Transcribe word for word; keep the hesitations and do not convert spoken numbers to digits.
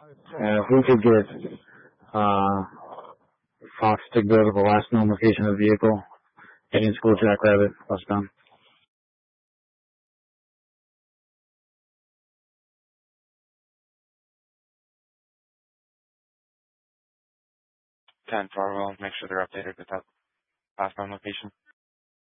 And if we could get uh, Fox to go to the last known location of the vehicle, heading school Jackrabbit, westbound. ten Farwell, make sure they're updated with that last known location.